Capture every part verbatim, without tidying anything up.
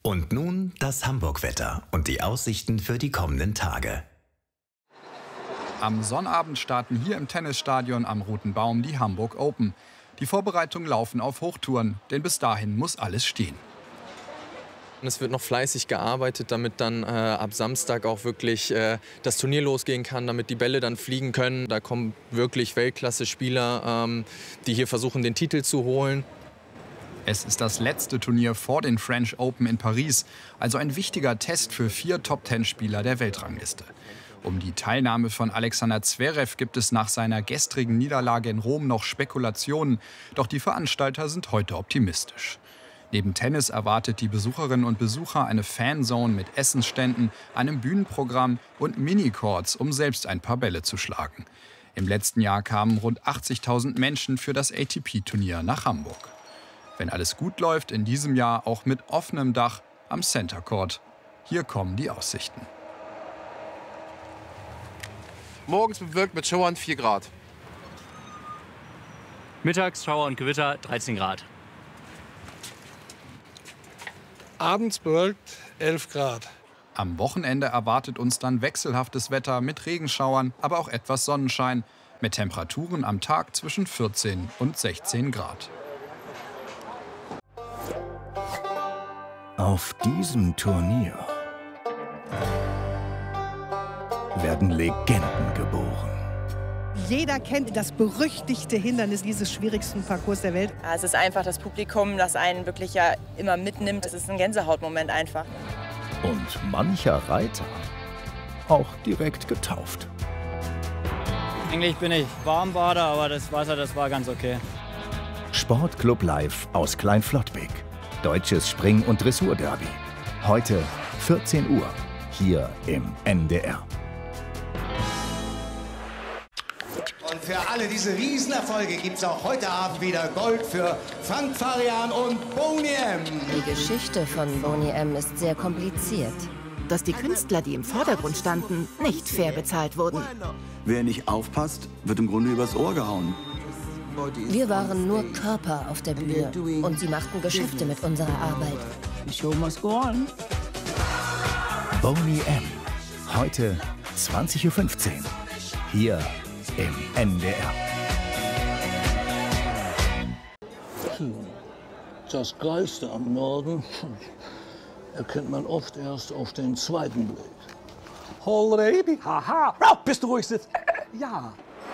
Und nun das Hamburg-Wetter und die Aussichten für die kommenden Tage. Am Sonnabend starten hier im Tennisstadion am Roten Baum die Hamburg Open. Die Vorbereitungen laufen auf Hochtouren, denn bis dahin muss alles stehen. Es wird noch fleißig gearbeitet, damit dann äh, ab Samstag auch wirklich äh, das Turnier losgehen kann, damit die Bälle dann fliegen können. Da kommen wirklich Weltklasse-Spieler, ähm, die hier versuchen, den Titel zu holen. Es ist das letzte Turnier vor den French Open in Paris, also ein wichtiger Test für vier Top-Ten-Spieler der Weltrangliste. Um die Teilnahme von Alexander Zverev gibt es nach seiner gestrigen Niederlage in Rom noch Spekulationen, doch die Veranstalter sind heute optimistisch. Neben Tennis erwartet die Besucherinnen und Besucher eine Fanzone mit Essensständen, einem Bühnenprogramm und Minicourts, um selbst ein paar Bälle zu schlagen. Im letzten Jahr kamen rund achtzigtausend Menschen für das A T P-Turnier nach Hamburg. Wenn alles gut läuft, in diesem Jahr auch mit offenem Dach am Center Court. Hier kommen die Aussichten. Morgens bewölkt mit Schauern vier Grad. Mittags Schauer und Gewitter dreizehn Grad. Abends bewölkt elf Grad. Am Wochenende erwartet uns dann wechselhaftes Wetter mit Regenschauern, aber auch etwas Sonnenschein, mit Temperaturen am Tag zwischen vierzehn und sechzehn Grad. Auf diesem Turnier werden Legenden geboren. Jeder kennt das berüchtigte Hindernis dieses schwierigsten Parcours der Welt. Ja, es ist einfach das Publikum, das einen wirklich ja immer mitnimmt. Es ist ein Gänsehautmoment einfach. Und mancher Reiter auch direkt getauft. Eigentlich bin ich Warmbader, aber das Wasser, das war ganz okay. Sportclub Live aus Kleinflottbek. Deutsches Spring- und Dressurderby. Heute vierzehn Uhr, hier im N D R. Und für alle diese Riesenerfolge gibt es auch heute Abend wieder Gold für Frank Farian und Boney M. Die Geschichte von Boney M. ist sehr kompliziert. Dass die Künstler, die im Vordergrund standen, nicht fair bezahlt wurden. Wer nicht aufpasst, wird im Grunde übers Ohr gehauen. Wir waren nur Körper auf der Bühne und sie machten Geschäfte mit unserer Arbeit. Boney M. Heute zwanzig Uhr fünfzehn. Hier im N D R. Das Geilste am Norden erkennt man oft erst auf den zweiten Blick. Already? Haha! Oh, bist du ruhig sitzt? Äh, ja.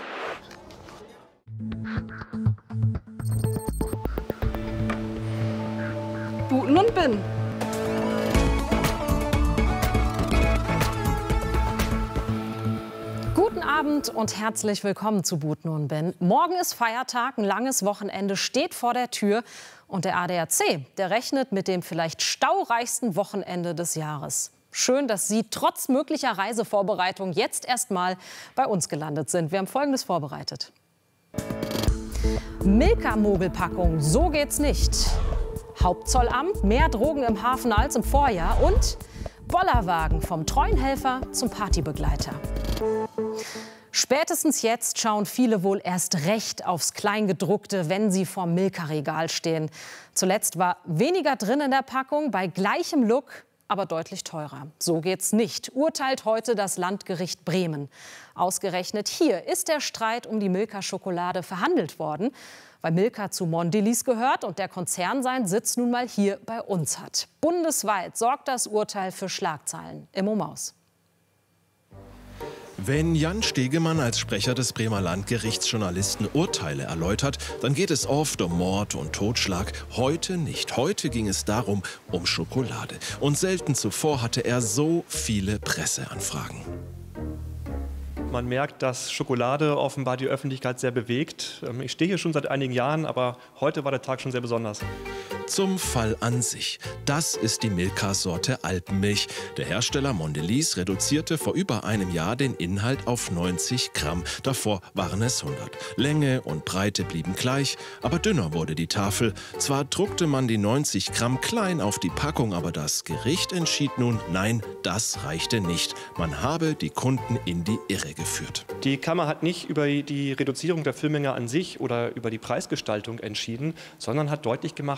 Buten und Bin. Guten Abend und herzlich willkommen zu Buten und Bin. Morgen ist Feiertag, ein langes Wochenende steht vor der Tür. Und der A D A C, der rechnet mit dem vielleicht staureichsten Wochenende des Jahres. Schön, dass Sie trotz möglicher Reisevorbereitung jetzt erst mal bei uns gelandet sind. Wir haben Folgendes vorbereitet. Milka-Mogelpackung, so geht's nicht. Hauptzollamt, mehr Drogen im Hafen als im Vorjahr. Und Bollerwagen vom treuen Helfer zum Partybegleiter. Spätestens jetzt schauen viele wohl erst recht aufs Kleingedruckte, wenn sie vorm Milka-Regal stehen. Zuletzt war weniger drin in der Packung, bei gleichem Look, aber deutlich teurer. So geht's nicht, urteilt heute das Landgericht Bremen. Ausgerechnet hier ist der Streit um die Milka-Schokolade verhandelt worden, weil Milka zu Mondelez gehört und der Konzern seinen Sitz nun mal hier bei uns hat. Bundesweit sorgt das Urteil für Schlagzeilen. Immo Maus. Wenn Jan Stegemann als Sprecher des Bremer Landgerichts Journalisten Urteile erläutert, dann geht es oft um Mord und Totschlag. Heute nicht. Heute ging es darum, um Schokolade. Und selten zuvor hatte er so viele Presseanfragen. Man merkt, dass Schokolade offenbar die Öffentlichkeit sehr bewegt. Ich stehe hier schon seit einigen Jahren, aber heute war der Tag schon sehr besonders. Zum Fall an sich. Das ist die Milka-Sorte Alpenmilch. Der Hersteller Mondelez reduzierte vor über einem Jahr den Inhalt auf neunzig Gramm. Davor waren es hundert. Länge und Breite blieben gleich, aber dünner wurde die Tafel. Zwar druckte man die neunzig Gramm klein auf die Packung, aber das Gericht entschied nun, nein, das reichte nicht. Man habe die Kunden in die Irre geführt. Die Kammer hat nicht über die Reduzierung der Füllmenge an sich oder über die Preisgestaltung entschieden, sondern hat deutlich gemacht, dass ein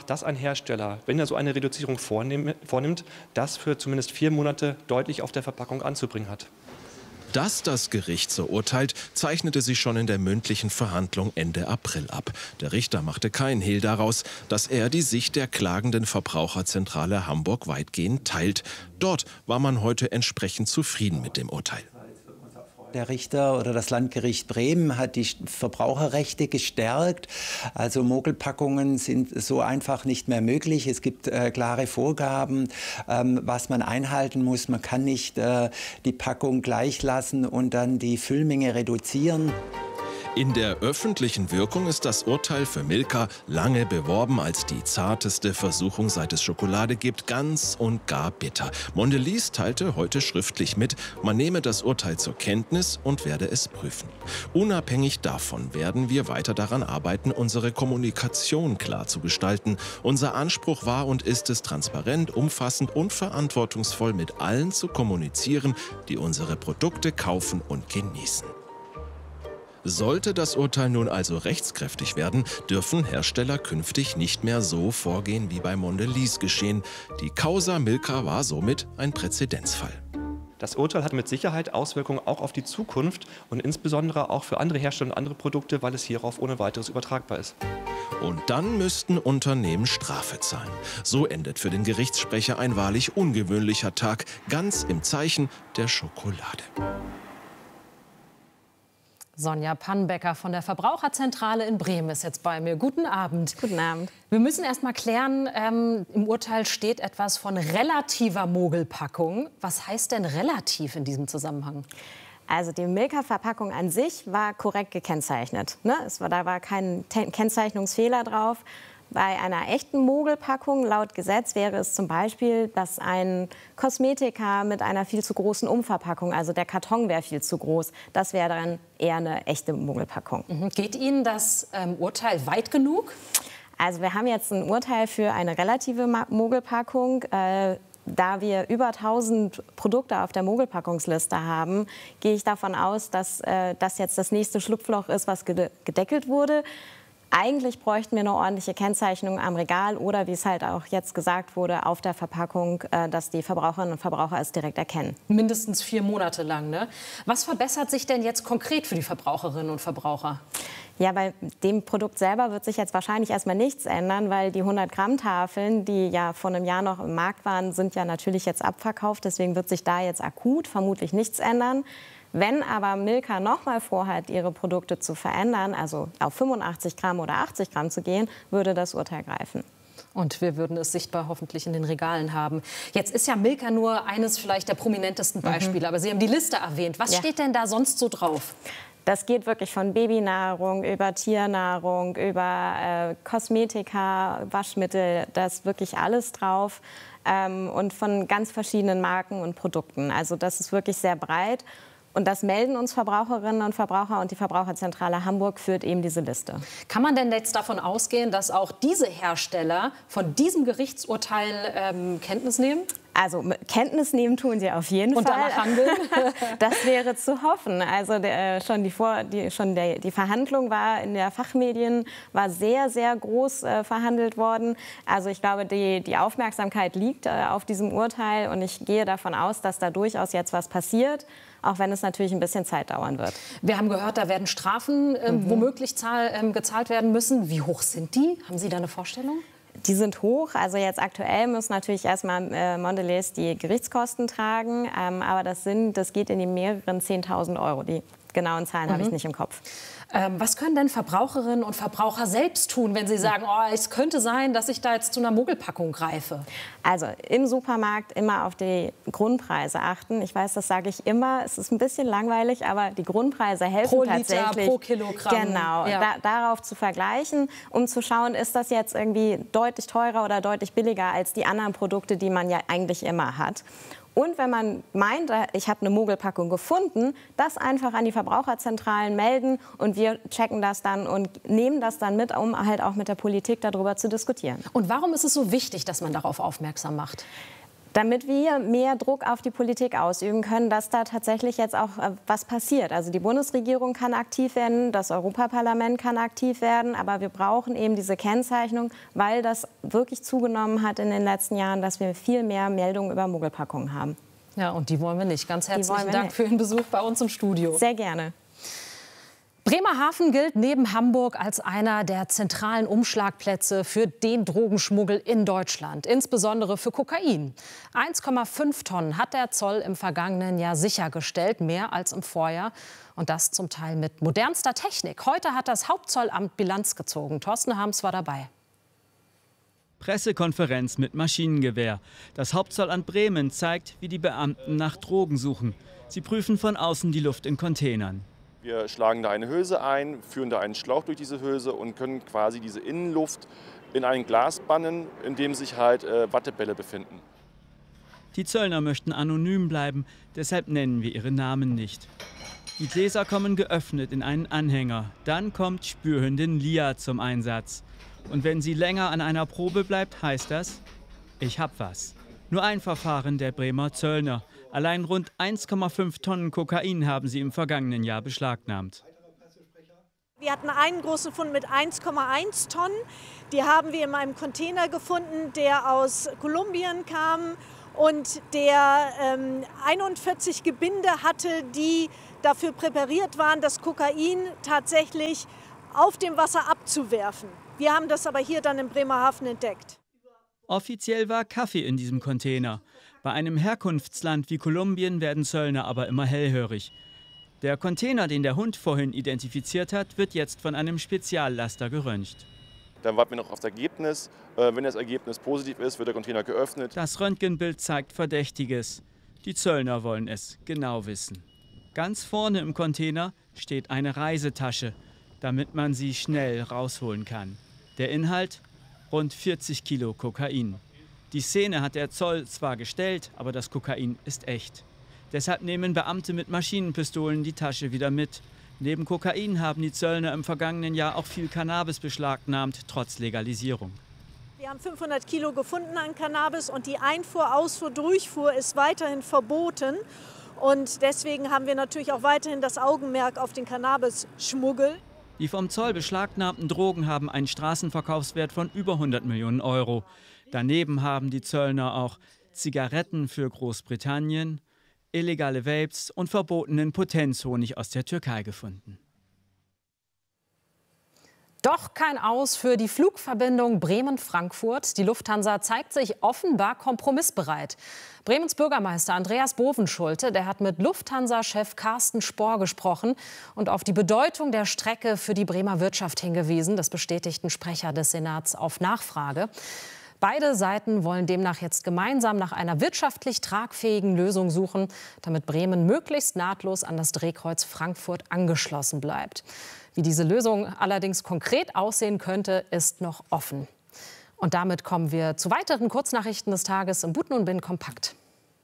Hersteller, wenn er so eine Reduzierung vornehm, vornimmt, das für zumindest vier Monate deutlich auf der Verpackung anzubringen hat. Dass das Gericht so urteilt, zeichnete sich schon in der mündlichen Verhandlung Ende April ab. Der Richter machte kein Hehl daraus, dass er die Sicht der klagenden Verbraucherzentrale Hamburg weitgehend teilt. Dort war man heute entsprechend zufrieden mit dem Urteil. Der Richter oder das Landgericht Bremen hat die Verbraucherrechte gestärkt. Also Mogelpackungen sind so einfach nicht mehr möglich. Es gibt äh, klare Vorgaben, ähm, was man einhalten muss. Man kann nicht äh, die Packung gleich lassen und dann die Füllmenge reduzieren. In der öffentlichen Wirkung ist das Urteil für Milka, lange beworben als die zarteste Versuchung, seit es Schokolade gibt, ganz und gar bitter. Mondelez teilte heute schriftlich mit, man nehme das Urteil zur Kenntnis und werde es prüfen. Unabhängig davon werden wir weiter daran arbeiten, unsere Kommunikation klar zu gestalten. Unser Anspruch war und ist es, transparent, umfassend und verantwortungsvoll mit allen zu kommunizieren, die unsere Produkte kaufen und genießen. Sollte das Urteil nun also rechtskräftig werden, dürfen Hersteller künftig nicht mehr so vorgehen, wie bei Mondelez geschehen. Die Causa Milka war somit ein Präzedenzfall. Das Urteil hat mit Sicherheit Auswirkungen auch auf die Zukunft und insbesondere auch für andere Hersteller und andere Produkte, weil es hierauf ohne weiteres übertragbar ist. Und dann müssten Unternehmen Strafe zahlen. So endet für den Gerichtssprecher ein wahrlich ungewöhnlicher Tag, ganz im Zeichen der Schokolade. Sonja Pannbecker von der Verbraucherzentrale in Bremen ist jetzt bei mir. Guten Abend. Guten Abend. Wir müssen erst mal klären, ähm, im Urteil steht etwas von relativer Mogelpackung. Was heißt denn relativ in diesem Zusammenhang? Also die Milka-Verpackung an sich war korrekt gekennzeichnet. Ne? Es war, da war kein Te- Kennzeichnungsfehler drauf. Bei einer echten Mogelpackung laut Gesetz wäre es zum Beispiel, dass ein Kosmetika mit einer viel zu großen Umverpackung, also der Karton wäre viel zu groß, das wäre dann eher eine echte Mogelpackung. Mhm. Geht Ihnen das ähm, Urteil weit genug? Also wir haben jetzt ein Urteil für eine relative Mogelpackung. Äh, Da wir über tausend Produkte auf der Mogelpackungsliste haben, gehe ich davon aus, dass äh, das jetzt das nächste Schlupfloch ist, was gedeckelt wurde. Eigentlich bräuchten wir eine ordentliche Kennzeichnung am Regal oder, wie es halt auch jetzt gesagt wurde, auf der Verpackung, dass die Verbraucherinnen und Verbraucher es direkt erkennen. Mindestens vier Monate lang, ne? Was verbessert sich denn jetzt konkret für die Verbraucherinnen und Verbraucher? Ja, bei dem Produkt selber wird sich jetzt wahrscheinlich erstmal nichts ändern, weil die hundert Gramm Tafeln, die ja vor einem Jahr noch im Markt waren, sind ja natürlich jetzt abverkauft. Deswegen wird sich da jetzt akut vermutlich nichts ändern. Wenn aber Milka noch mal vorhat, ihre Produkte zu verändern, also auf fünfundachtzig Gramm oder achtzig Gramm zu gehen, würde das Urteil greifen. Und wir würden es sichtbar hoffentlich in den Regalen haben. Jetzt ist ja Milka nur eines vielleicht der prominentesten Beispiele, mhm. aber Sie haben die Liste erwähnt. Was ja. steht denn da sonst so drauf? Das geht wirklich von Babynahrung über Tiernahrung, über äh, Kosmetika, Waschmittel, da ist wirklich alles drauf. Ähm, und von ganz verschiedenen Marken und Produkten. Also das ist wirklich sehr breit. Und das melden uns Verbraucherinnen und Verbraucher und die Verbraucherzentrale Hamburg führt eben diese Liste. Kann man denn jetzt davon ausgehen, dass auch diese Hersteller von diesem Gerichtsurteil ähm, Kenntnis nehmen? Also Kenntnis nehmen tun sie auf jeden und Fall. Und danach handeln? Das wäre zu hoffen. Also der, schon, die, Vor, die, schon der, die Verhandlung war in der Fachmedien war sehr, sehr groß äh, verhandelt worden. Also ich glaube, die, die Aufmerksamkeit liegt äh, auf diesem Urteil und ich gehe davon aus, dass da durchaus jetzt was passiert, auch wenn es natürlich ein bisschen Zeit dauern wird. Wir haben gehört, da werden Strafen äh, mhm. womöglich zahl, äh, gezahlt werden müssen. Wie hoch sind die? Haben Sie da eine Vorstellung? Die sind hoch. Also jetzt aktuell müssen natürlich erstmal äh, Mondelez die Gerichtskosten tragen. Ähm, aber das, sind, das geht in die mehreren zehntausend Euro. Die genauen Zahlen mhm. habe ich nicht im Kopf. Ähm, was können denn Verbraucherinnen und Verbraucher selbst tun, wenn sie sagen, oh, es könnte sein, dass ich da jetzt zu einer Mogelpackung greife? Also im Supermarkt immer auf die Grundpreise achten. Ich weiß, das sage ich immer. Es ist ein bisschen langweilig, aber die Grundpreise helfen pro tatsächlich. Liter, pro Kilogramm. Genau, ja. da, darauf zu vergleichen, um zu schauen, ist das jetzt irgendwie deutlich teurer oder deutlich billiger als die anderen Produkte, die man ja eigentlich immer hat. Und wenn man meint, ich habe eine Mogelpackung gefunden, das einfach an die Verbraucherzentralen melden und wir checken das dann und nehmen das dann mit, um halt auch mit der Politik darüber zu diskutieren. Und warum ist es so wichtig, dass man darauf aufmerksam macht? Damit wir mehr Druck auf die Politik ausüben können, dass da tatsächlich jetzt auch äh, was passiert. Also die Bundesregierung kann aktiv werden, das Europaparlament kann aktiv werden, aber wir brauchen eben diese Kennzeichnung, weil das wirklich zugenommen hat in den letzten Jahren, dass wir viel mehr Meldungen über Mogelpackungen haben. Ja, und die wollen wir nicht. Ganz herzlichen Dank nicht. für Ihren Besuch bei uns im Studio. Sehr gerne. Bremerhaven gilt neben Hamburg als einer der zentralen Umschlagplätze für den Drogenschmuggel in Deutschland, insbesondere für Kokain. eins Komma fünf Tonnen hat der Zoll im vergangenen Jahr sichergestellt, mehr als im Vorjahr. Und das zum Teil mit modernster Technik. Heute hat das Hauptzollamt Bilanz gezogen. Thorsten Harms war dabei. Pressekonferenz mit Maschinengewehr. Das Hauptzollamt Bremen zeigt, wie die Beamten nach Drogen suchen. Sie prüfen von außen die Luft in Containern. Wir schlagen da eine Hülse ein, führen da einen Schlauch durch diese Hülse und können quasi diese Innenluft in ein Glas bannen, in dem sich halt äh, Wattebälle befinden. Die Zöllner möchten anonym bleiben, deshalb nennen wir ihre Namen nicht. Die Gläser kommen geöffnet in einen Anhänger. Dann kommt Spürhündin Lia zum Einsatz. Und wenn sie länger an einer Probe bleibt, heißt das, ich hab was. Nur ein Verfahren der Bremer Zöllner. Allein rund eins Komma fünf Tonnen Kokain haben sie im vergangenen Jahr beschlagnahmt. Wir hatten einen großen Fund mit eins Komma eins Tonnen. Die haben wir in einem Container gefunden, der aus Kolumbien kam und der ähm, einundvierzig Gebinde hatte, die dafür präpariert waren, das Kokain tatsächlich auf dem Wasser abzuwerfen. Wir haben das aber hier dann in Bremerhaven entdeckt. Offiziell war Kaffee in diesem Container. Bei einem Herkunftsland wie Kolumbien werden Zöllner aber immer hellhörig. Der Container, den der Hund vorhin identifiziert hat, wird jetzt von einem Speziallaster geröntgt. Dann warten wir noch auf das Ergebnis. Wenn das Ergebnis positiv ist, wird der Container geöffnet. Das Röntgenbild zeigt Verdächtiges. Die Zöllner wollen es genau wissen. Ganz vorne im Container steht eine Reisetasche, damit man sie schnell rausholen kann. Der Inhalt? Rund vierzig Kilo Kokain. Die Szene hat der Zoll zwar gestellt, aber das Kokain ist echt. Deshalb nehmen Beamte mit Maschinenpistolen die Tasche wieder mit. Neben Kokain haben die Zöllner im vergangenen Jahr auch viel Cannabis beschlagnahmt, trotz Legalisierung. Wir haben fünfhundert Kilo gefunden an Cannabis und die Einfuhr, Ausfuhr, Durchfuhr ist weiterhin verboten. Und deswegen haben wir natürlich auch weiterhin das Augenmerk auf den Cannabis-Schmuggel. Die vom Zoll beschlagnahmten Drogen haben einen Straßenverkaufswert von über hundert Millionen Euro. Daneben haben die Zöllner auch Zigaretten für Großbritannien, illegale Vapes und verbotenen Potenzhonig aus der Türkei gefunden. Doch kein Aus für die Flugverbindung Bremen-Frankfurt. Die Lufthansa zeigt sich offenbar kompromissbereit. Bremens Bürgermeister Andreas Bovenschulte, der hat mit Lufthansa-Chef Carsten Spohr gesprochen und auf die Bedeutung der Strecke für die Bremer Wirtschaft hingewiesen. Das bestätigten Sprecher des Senats auf Nachfrage. Beide Seiten wollen demnach jetzt gemeinsam nach einer wirtschaftlich tragfähigen Lösung suchen, damit Bremen möglichst nahtlos an das Drehkreuz Frankfurt angeschlossen bleibt. Wie diese Lösung allerdings konkret aussehen könnte, ist noch offen. Und damit kommen wir zu weiteren Kurznachrichten des Tages im Buten und Bin kompakt.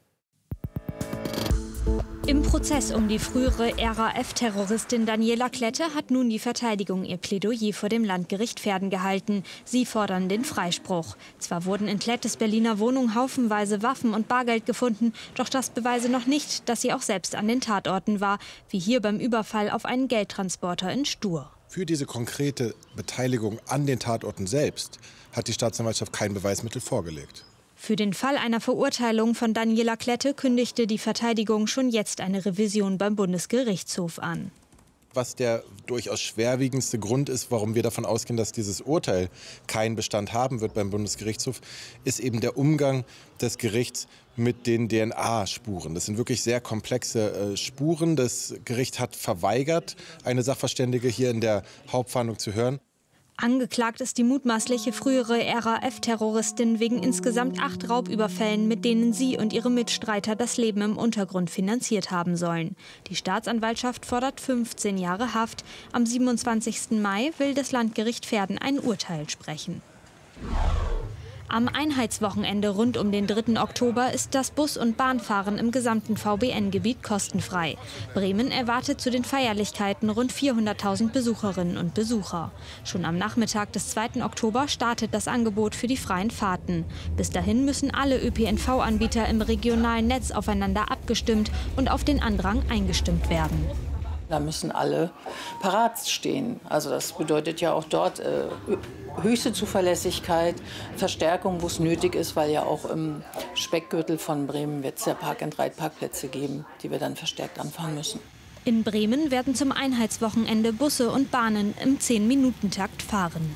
Im Prozess um die frühere R A F-Terroristin Daniela Klette hat nun die Verteidigung ihr Plädoyer vor dem Landgericht Verden gehalten. Sie fordern den Freispruch. Zwar wurden in Klettes Berliner Wohnung haufenweise Waffen und Bargeld gefunden, doch das beweise noch nicht, dass sie auch selbst an den Tatorten war, wie hier beim Überfall auf einen Geldtransporter in Stur. Für diese konkrete Beteiligung an den Tatorten selbst hat die Staatsanwaltschaft kein Beweismittel vorgelegt. Für den Fall einer Verurteilung von Daniela Klette kündigte die Verteidigung schon jetzt eine Revision beim Bundesgerichtshof an. Was der durchaus schwerwiegendste Grund ist, warum wir davon ausgehen, dass dieses Urteil keinen Bestand haben wird beim Bundesgerichtshof, ist eben der Umgang des Gerichts mit den D N A-Spuren. Das sind wirklich sehr komplexe äh, Spuren. Das Gericht hat verweigert, eine Sachverständige hier in der Hauptverhandlung zu hören. Angeklagt ist die mutmaßliche frühere R A F-Terroristin wegen insgesamt acht Raubüberfällen, mit denen sie und ihre Mitstreiter das Leben im Untergrund finanziert haben sollen. Die Staatsanwaltschaft fordert fünfzehn Jahre Haft. Am siebenundzwanzigsten Mai will das Landgericht Verden ein Urteil sprechen. Am Einheitswochenende rund um den dritten Oktober ist das Bus- und Bahnfahren im gesamten V B N-Gebiet kostenfrei. Bremen erwartet zu den Feierlichkeiten rund vierhunderttausend Besucherinnen und Besucher. Schon am Nachmittag des zweiten Oktober startet das Angebot für die freien Fahrten. Bis dahin müssen alle Ö P N V-Anbieter im regionalen Netz aufeinander abgestimmt und auf den Andrang eingestimmt werden. Da müssen alle parat stehen. Also das bedeutet ja auch dort äh, höchste Zuverlässigkeit, Verstärkung, wo es nötig ist, weil ja auch im Speckgürtel von Bremen wird es ja Park-and-Ride-Parkplätze geben, die wir dann verstärkt anfahren müssen. In Bremen werden zum Einheitswochenende Busse und Bahnen im zehn-Minuten-Takt fahren.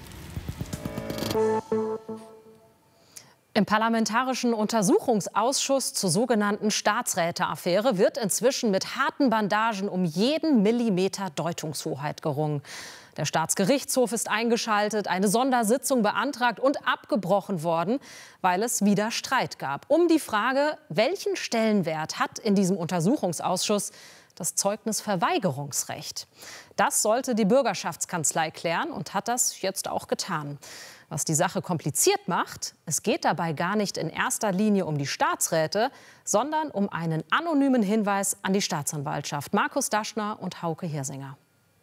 Im Parlamentarischen Untersuchungsausschuss zur sogenannten Staatsräteaffäre wird inzwischen mit harten Bandagen um jeden Millimeter Deutungshoheit gerungen. Der Staatsgerichtshof ist eingeschaltet, eine Sondersitzung beantragt und abgebrochen worden, weil es wieder Streit gab. Um die Frage, welchen Stellenwert hat in diesem Untersuchungsausschuss das Zeugnisverweigerungsrecht? Das sollte die Bürgerschaftskanzlei klären und hat das jetzt auch getan. Was die Sache kompliziert macht, es geht dabei gar nicht in erster Linie um die Staatsräte, sondern um einen anonymen Hinweis an die Staatsanwaltschaft. Markus Daschner und Hauke Hirsinger.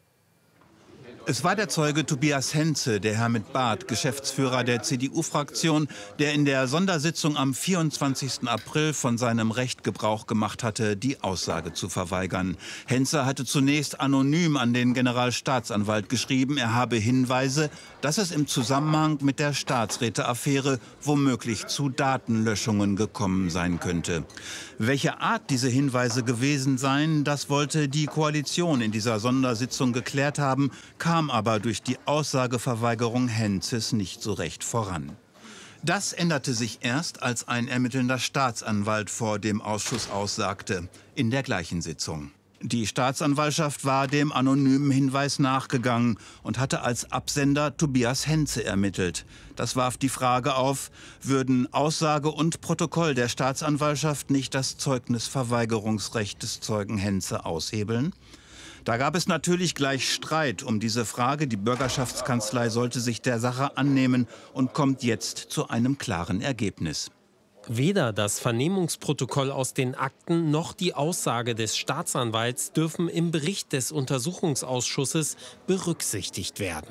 Es war der Zeuge Tobias Henze, der Herr mit Bart, Geschäftsführer der C D U-Fraktion, der in der Sondersitzung am vierundzwanzigsten April von seinem Recht Gebrauch gemacht hatte, die Aussage zu verweigern. Henze hatte zunächst anonym an den Generalstaatsanwalt geschrieben, er habe Hinweise, dass es im Zusammenhang mit der Staatsräteaffäre womöglich zu Datenlöschungen gekommen sein könnte. Welche Art diese Hinweise gewesen seien, das wollte die Koalition in dieser Sondersitzung geklärt haben, kam aber durch die Aussageverweigerung Henzes nicht so recht voran. Das änderte sich erst, als ein ermittelnder Staatsanwalt vor dem Ausschuss aussagte, in der gleichen Sitzung. Die Staatsanwaltschaft war dem anonymen Hinweis nachgegangen und hatte als Absender Tobias Henze ermittelt. Das warf die Frage auf, würden Aussage und Protokoll der Staatsanwaltschaft nicht das Zeugnisverweigerungsrecht des Zeugen Henze aushebeln? Da gab es natürlich gleich Streit um diese Frage. Die Bürgerschaftskanzlei sollte sich der Sache annehmen und kommt jetzt zu einem klaren Ergebnis. Weder das Vernehmungsprotokoll aus den Akten noch die Aussage des Staatsanwalts dürfen im Bericht des Untersuchungsausschusses berücksichtigt werden.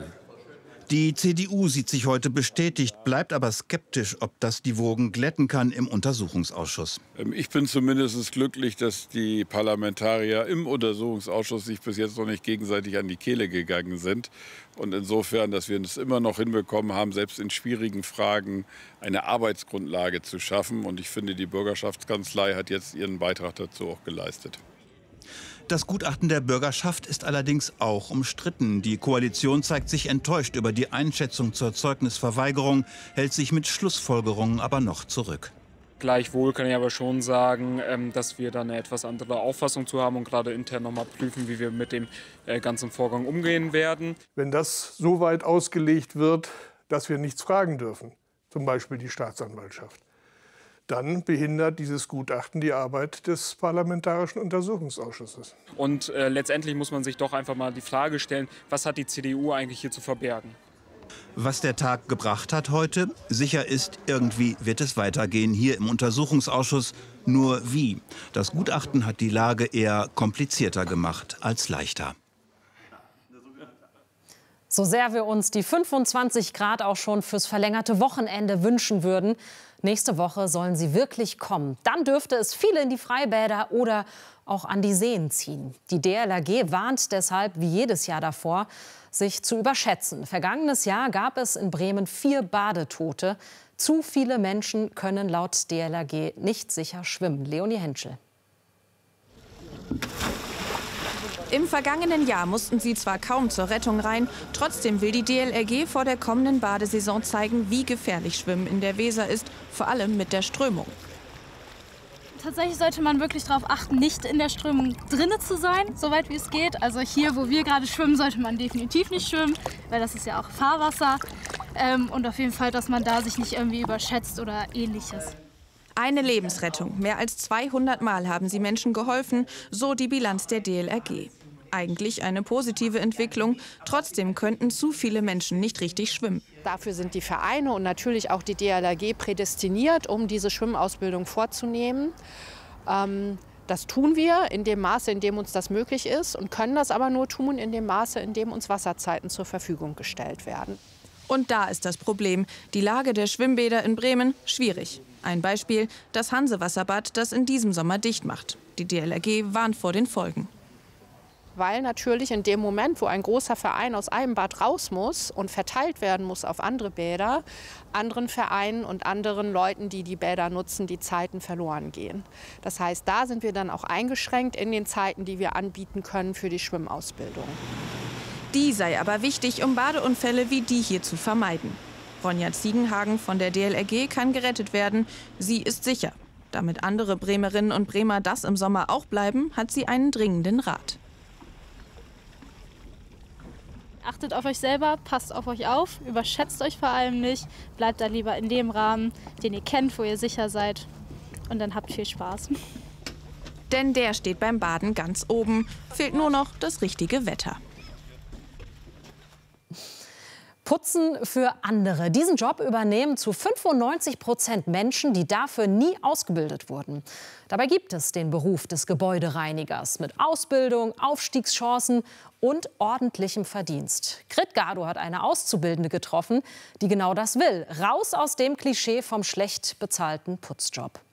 Die C D U sieht sich heute bestätigt, bleibt aber skeptisch, ob das die Wogen glätten kann im Untersuchungsausschuss. Ich bin zumindest glücklich, dass die Parlamentarier im Untersuchungsausschuss sich bis jetzt noch nicht gegenseitig an die Kehle gegangen sind. Und insofern, dass wir es immer noch hinbekommen haben, selbst in schwierigen Fragen eine Arbeitsgrundlage zu schaffen. Und ich finde, die Bürgerschaftskanzlei hat jetzt ihren Beitrag dazu auch geleistet. Das Gutachten der Bürgerschaft ist allerdings auch umstritten. Die Koalition zeigt sich enttäuscht über die Einschätzung zur Zeugnisverweigerung, hält sich mit Schlussfolgerungen aber noch zurück. Gleichwohl kann ich aber schon sagen, dass wir da eine etwas andere Auffassung zu haben und gerade intern noch mal prüfen, wie wir mit dem ganzen Vorgang umgehen werden. Wenn das so weit ausgelegt wird, dass wir nichts fragen dürfen, zum Beispiel die Staatsanwaltschaft, dann behindert dieses Gutachten die Arbeit des Parlamentarischen Untersuchungsausschusses. Und äh, letztendlich muss man sich doch einfach mal die Frage stellen, was hat die C D U eigentlich hier zu verbergen? Was der Tag gebracht hat heute? Sicher ist, irgendwie wird es weitergehen hier im Untersuchungsausschuss. Nur wie? Das Gutachten hat die Lage eher komplizierter gemacht als leichter. So sehr wir uns die fünfundzwanzig Grad auch schon fürs verlängerte Wochenende wünschen würden, nächste Woche sollen sie wirklich kommen. Dann dürfte es viele in die Freibäder oder auch an die Seen ziehen. Die D L R G warnt deshalb, wie jedes Jahr davor, sich zu überschätzen. Vergangenes Jahr gab es in Bremen vier Badetote. Zu viele Menschen können laut D L R G nicht sicher schwimmen. Leonie Henschel. Im vergangenen Jahr mussten sie zwar kaum zur Rettung rein, trotzdem will die D L R G vor der kommenden Badesaison zeigen, wie gefährlich Schwimmen in der Weser ist, vor allem mit der Strömung. Tatsächlich sollte man wirklich darauf achten, nicht in der Strömung drinne zu sein, soweit wie es geht. Also hier, wo wir gerade schwimmen, sollte man definitiv nicht schwimmen, weil das ist ja auch Fahrwasser. Ähm, und auf jeden Fall, dass man da sich nicht irgendwie überschätzt oder Ähnliches. Eine Lebensrettung. Mehr als zweihundert Mal haben sie Menschen geholfen, so die Bilanz der D L R G. Eigentlich eine positive Entwicklung. Trotzdem könnten zu viele Menschen nicht richtig schwimmen. Dafür sind die Vereine und natürlich auch die D L R G prädestiniert, um diese Schwimmausbildung vorzunehmen. Ähm, das tun wir in dem Maße, in dem uns das möglich ist, und können das aber nur tun in dem Maße, in dem uns Wasserzeiten zur Verfügung gestellt werden. Und da ist das Problem. Die Lage der Schwimmbäder in Bremen schwierig. Ein Beispiel, das Hansewasserbad, das in diesem Sommer dicht macht. Die D L R G warnt vor den Folgen. Weil natürlich in dem Moment, wo ein großer Verein aus einem Bad raus muss und verteilt werden muss auf andere Bäder, anderen Vereinen und anderen Leuten, die die Bäder nutzen, die Zeiten verloren gehen. Das heißt, da sind wir dann auch eingeschränkt in den Zeiten, die wir anbieten können für die Schwimmausbildung. Die sei aber wichtig, um Badeunfälle wie die hier zu vermeiden. Ronja Ziegenhagen von der D L R G kann gerettet werden. Sie ist sicher. Damit andere Bremerinnen und Bremer das im Sommer auch bleiben, hat sie einen dringenden Rat. Achtet auf euch selber, passt auf euch auf, überschätzt euch vor allem nicht, bleibt da lieber in dem Rahmen, den ihr kennt, wo ihr sicher seid, und dann habt viel Spaß. Denn der steht beim Baden ganz oben, fehlt nur noch das richtige Wetter. Putzen für andere. Diesen Job übernehmen zu fünfundneunzig Prozent Menschen, die dafür nie ausgebildet wurden. Dabei gibt es den Beruf des Gebäudereinigers mit Ausbildung, Aufstiegschancen und ordentlichem Verdienst. Grit Gado hat eine Auszubildende getroffen, die genau das will. Raus aus dem Klischee vom schlecht bezahlten Putzjob.